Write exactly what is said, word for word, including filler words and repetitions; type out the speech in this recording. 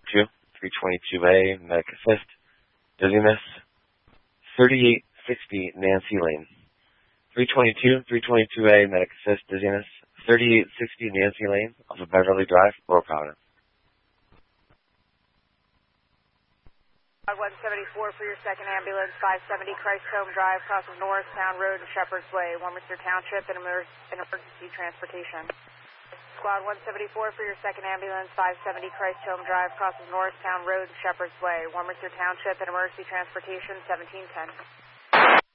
twenty-two, three twenty-two A, Medic Assist, dizziness, thirty-eight sixty Nancy Lane. three twenty-two, three twenty-two A, Medic Assist, dizziness, thirty-eight sixty Nancy Lane, off of Beverly Drive, Lower Providence. one seventy-four for your second ambulance, five seventy Christcomb Drive, crosses Norristown Road and Shepherd's Way, Warminster Township, and emer emergency transportation. Squad one seventy-four for your second ambulance, five seventy Christcomb Drive, crosses Norristown Road and Shepherd's Way, Warminster Township, and emergency transportation, seventeen ten.